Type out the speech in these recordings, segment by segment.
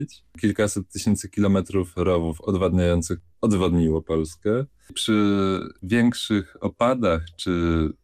Kilkaset tysięcy kilometrów rowów odwadniających odwodniło Polskę. Przy większych opadach czy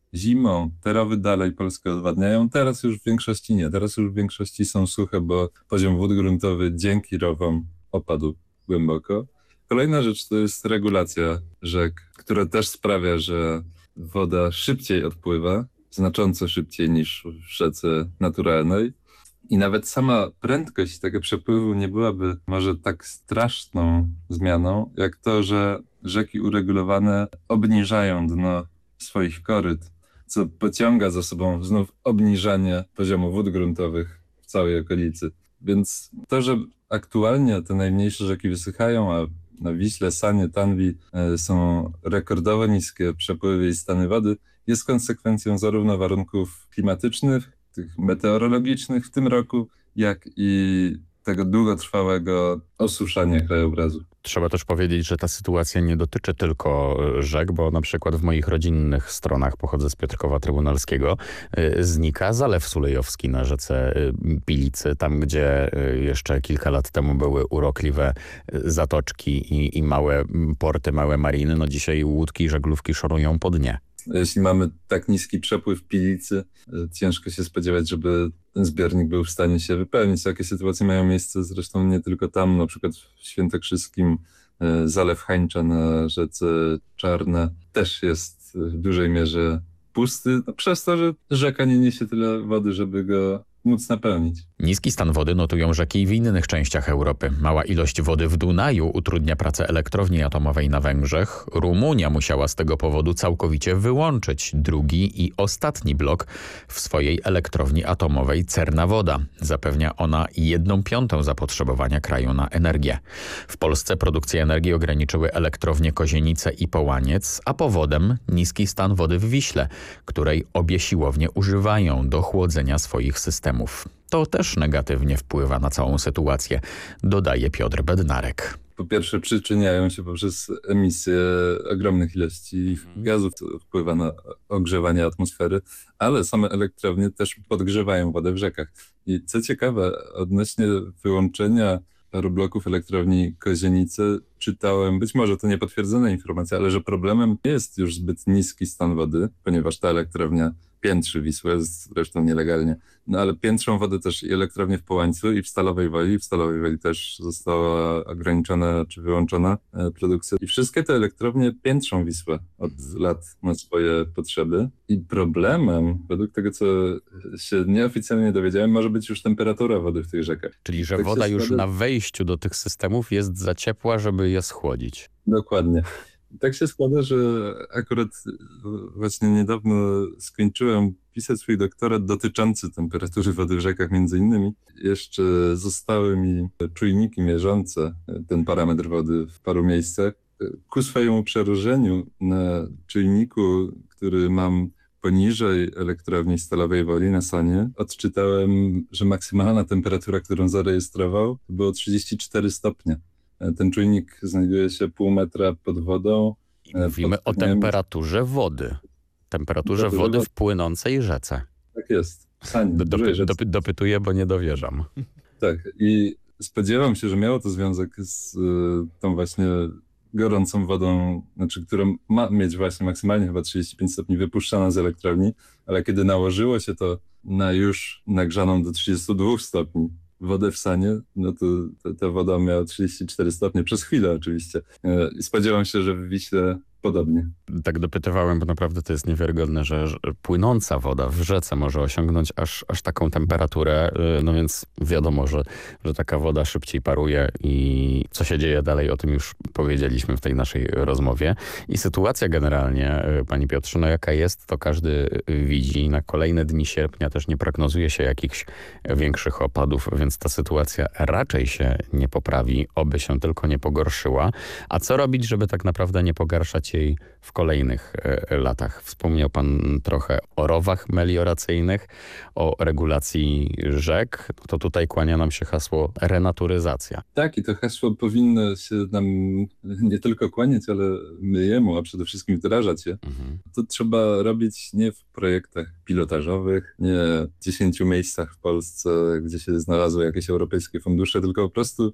zimą te rowy dalej Polskę odwadniają. Teraz już w większości nie. Teraz już w większości są suche, bo poziom wód gruntowych dzięki rowom opadł głęboko. Kolejna rzecz to jest regulacja rzek, która też sprawia, że woda szybciej odpływa, znacząco szybciej niż w rzece naturalnej. I nawet sama prędkość tego przepływu nie byłaby może tak straszną zmianą, jak to, że rzeki uregulowane obniżają dno swoich koryt, co pociąga za sobą znów obniżanie poziomu wód gruntowych w całej okolicy. Więc to, że aktualnie te najmniejsze rzeki wysychają, a na Wiśle, Sanie, Tanwi są rekordowo niskie przepływy i stany wody, jest konsekwencją zarówno warunków klimatycznych, tych meteorologicznych w tym roku, jak i tego długotrwałego osuszania krajobrazu. Trzeba też powiedzieć, że ta sytuacja nie dotyczy tylko rzek, bo na przykład w moich rodzinnych stronach, pochodzę z Piotrkowa Trybunalskiego, znika Zalew Sulejowski na rzece Pilicy, tam gdzie jeszcze kilka lat temu były urokliwe zatoczki i małe porty, małe mariny. No dzisiaj łódki i żaglówki szorują po dnie. Jeśli mamy tak niski przepływ Pilicy, ciężko się spodziewać, żeby ten zbiornik był w stanie się wypełnić. Takie sytuacje mają miejsce zresztą nie tylko tam, na przykład w Świętokrzyskim Zalew Hańcza na rzece Czarne też jest w dużej mierze pusty, przez to, że rzeka nie niesie tyle wody, żeby go móc napełnić. Niski stan wody notują rzeki w innych częściach Europy. Mała ilość wody w Dunaju utrudnia pracę elektrowni atomowej na Węgrzech. Rumunia musiała z tego powodu całkowicie wyłączyć drugi i ostatni blok w swojej elektrowni atomowej Cernawoda. Zapewnia ona 1/5 zapotrzebowania kraju na energię. W Polsce produkcję energii ograniczyły elektrownie Kozienice i Połaniec, a powodem niski stan wody w Wiśle, której obie siłownie używają do chłodzenia swoich systemów. To też negatywnie wpływa na całą sytuację, dodaje Piotr Bednarek. Po pierwsze przyczyniają się poprzez emisję ogromnych ilości gazów, co wpływa na ogrzewanie atmosfery, ale same elektrownie też podgrzewają wodę w rzekach. I co ciekawe, odnośnie wyłączenia paru bloków elektrowni Kozienice czytałem, być może to niepotwierdzone informacje, ale że problemem nie jest już zbyt niski stan wody, ponieważ ta elektrownia piętrzy Wisłę, zresztą nielegalnie. No ale piętrzą wodę też i elektrownie w Połańcu i w Stalowej Woli. W Stalowej Woli też została ograniczona czy wyłączona produkcja. I wszystkie te elektrownie piętrzą Wisłę od lat na swoje potrzeby. I problemem, według tego co się nieoficjalnie dowiedziałem, może być już temperatura wody w tych rzekach. Czyli, że Tak woda już na wejściu do tych systemów jest za ciepła, żeby je schłodzić. Dokładnie. Tak się składa, że akurat właśnie niedawno skończyłem pisać swój doktorat dotyczący temperatury wody w rzekach między innymi. Jeszcze zostały mi czujniki mierzące ten parametr wody w paru miejscach. Ku swojemu przerażeniu na czujniku, który mam poniżej elektrowni Stalowej Woli na Sanie, odczytałem, że maksymalna temperatura, którą zarejestrował, było 34 stopnie. Ten czujnik znajduje się pół metra pod wodą. Mówimy o temperaturze wody. Temperaturze wody w płynącej rzece. Tak jest. W Sanie. Dopytuję, bo nie dowierzam. Tak. I spodziewam się, że miało to związek z tą właśnie gorącą wodą, znaczy, którą ma mieć właśnie maksymalnie chyba 35 stopni wypuszczana z elektrowni, ale kiedy nałożyło się to na już nagrzaną do 32 stopni wodę w Sanie, no to ta woda miała 34 stopnie, przez chwilę oczywiście. I spodziewam się, że w Wiśle podobnie. Tak dopytywałem, bo naprawdę to jest niewiarygodne, że płynąca woda w rzece może osiągnąć aż taką temperaturę, no więc wiadomo, że taka woda szybciej paruje i co się dzieje dalej, o tym już powiedzieliśmy w tej naszej rozmowie. I sytuacja generalnie, pani Piotrze, no jaka jest, to każdy widzi. Na kolejne dni sierpnia też nie prognozuje się jakichś większych opadów, więc ta sytuacja raczej się nie poprawi, oby się tylko nie pogorszyła. A co robić, żeby tak naprawdę nie pogarszać jej w kolejnych latach? Wspomniał pan trochę o rowach melioracyjnych, o regulacji rzek. To tutaj kłania nam się hasło renaturyzacja. Tak, i to hasło powinno się nam nie tylko kłaniać, ale my jemu, a przede wszystkim wdrażać je. To trzeba robić nie w projektach pilotażowych, nie w 10 miejscach w Polsce, gdzie się znalazły jakieś europejskie fundusze, tylko po prostu